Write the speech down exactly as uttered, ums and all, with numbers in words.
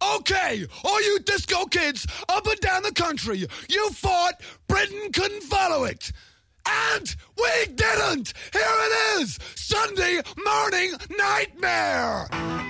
Okay, all you disco kids up and down the country, you thought Britain couldn't follow it. And we didn't! Here it is! Sunday Morning Nightmare!